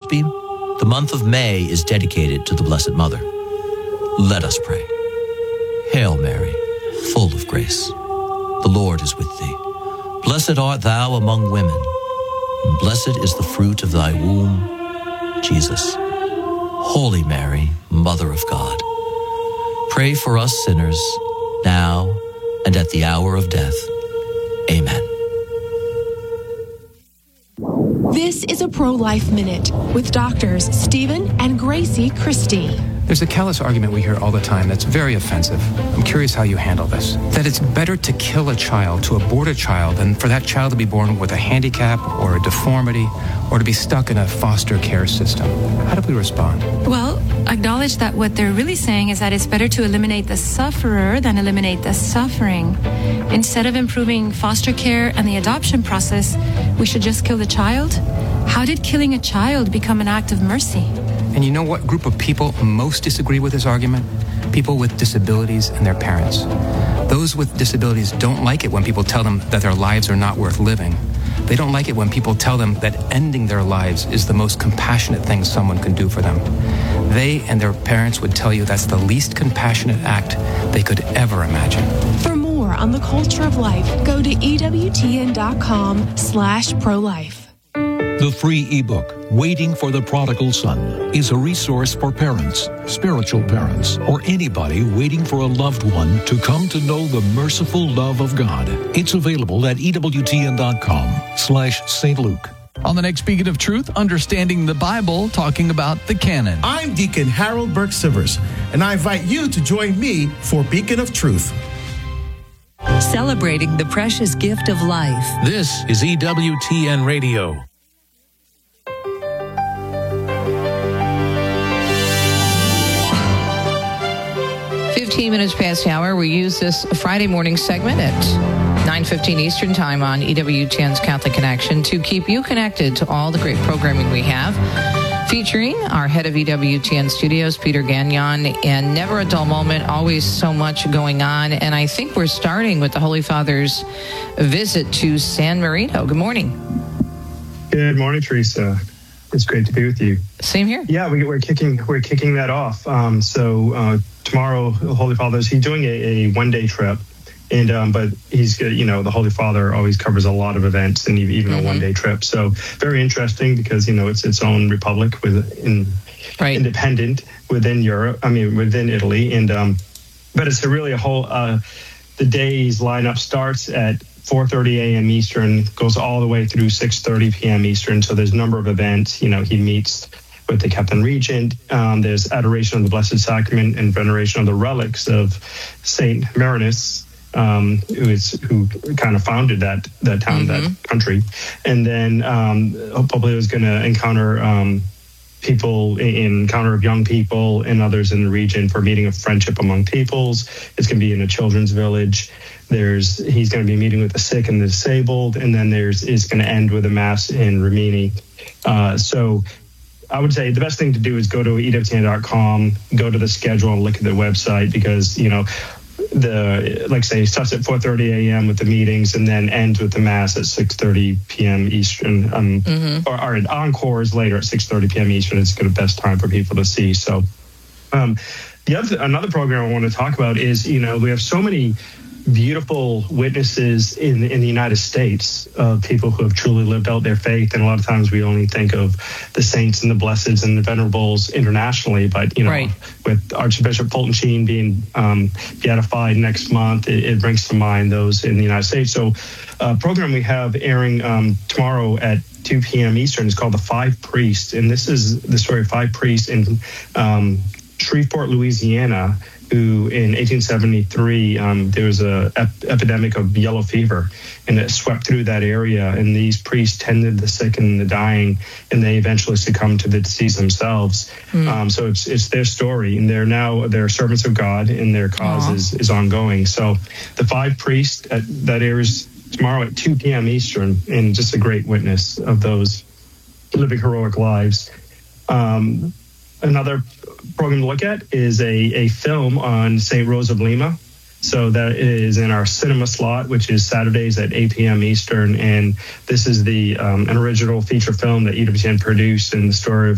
Beam, the month of May is dedicated to the Blessed Mother. Let us pray. Hail Mary, full of grace. The Lord is with thee. Blessed art thou among women, and blessed is the fruit of thy womb, Jesus. Holy Mary, Mother of God, pray for us sinners, now and at the hour of death. Amen. This is a Pro-Life Minute with doctors Stephen and Gracie Christie. There's a callous argument we hear all the time that's very offensive. I'm curious how you handle this. That it's better to kill a child, to abort a child, than for that child to be born with a handicap or a deformity or to be stuck in a foster care system. How do we respond? Well, acknowledge that what they're really saying is that it's better to eliminate the sufferer than eliminate the suffering. Instead of improving foster care and the adoption process, we should just kill the child? How did killing a child become an act of mercy? And you know what group of people most disagree with this argument? People with disabilities and their parents. Those with disabilities don't like it when people tell them that their lives are not worth living. They don't like it when people tell them that ending their lives is the most compassionate thing someone can do for them. They and their parents would tell you that's the least compassionate act they could ever imagine. For more on the culture of life, go to EWTN.com/prolife. The free ebook, Waiting for the Prodigal Son, is a resource for parents, spiritual parents, or anybody waiting for a loved one to come to know the merciful love of God. It's available at EWTN.com/St. Luke. On the next Beacon of Truth, understanding the Bible, talking about the canon. I'm Deacon Harold Burke-Sivers, and I invite you to join me for Beacon of Truth. Celebrating the precious gift of life. This is EWTN Radio. 15 minutes past the hour. We use this Friday morning segment at 9:15 Eastern Time on EWTN's Catholic Connection to keep you connected to all the great programming we have, featuring our head of EWTN Studios, Peter Gagnon, and never a dull moment, always so much going on. And I think we're starting with the Holy Father's visit to San Marino. Good morning. Good morning, Teresa. It's great to be with you. Same here. Yeah, we're kicking that off. Tomorrow, the Holy Father's he's doing a one-day trip, and but he's the Holy Father always covers a lot of events and even a one-day trip. So very interesting because it's its own republic independent within Europe. Within Italy, and but it's really a whole. The day's lineup starts at 4:30 a.m. Eastern, goes all the way through 6:30 p.m. Eastern. So there's a number of events. He meets with the Captain Regent. There's adoration of the Blessed Sacrament and veneration of the relics of Saint Marinus, who kind of founded that town, that country. And then hopefully is going to encounter encounter of young people and others in the region for a meeting of friendship among peoples. It's going to be in a children's village. He's going to be meeting with the sick and the disabled, and then it's going to end with a mass in Rimini. So I would say the best thing to do is go to EWTN.com, go to the schedule and look at the website because, it starts at 4:30 a.m. with the meetings and then ends with the mass at 6:30 p.m. Eastern. Or encores later at 6:30 p.m. Eastern. It's the best time for people to see. So another program I want to talk about is, we have so many beautiful witnesses in the United States of people who have truly lived out their faith. And a lot of times we only think of the saints and the blesseds and the venerables internationally, but with Archbishop Fulton Sheen being beatified next month, it brings to mind those in the United States. So a program we have airing tomorrow at 2 p.m. Eastern is called The Five Priests. And this is the story of five priests in Shreveport, Louisiana, who in 1873, there was an epidemic of yellow fever, and it swept through that area. And these priests tended the sick and the dying, and they eventually succumbed to the disease themselves. So it's their story, and they're servants of God, and their cause is ongoing. So the five priests that airs tomorrow at 2 p.m. Eastern, and just a great witness of those living heroic lives. Another program to look at is a film on St. Rose of Lima. So that is in our cinema slot, which is Saturdays at 8 p.m. Eastern. And this is an original feature film that EWTN produced, and the story of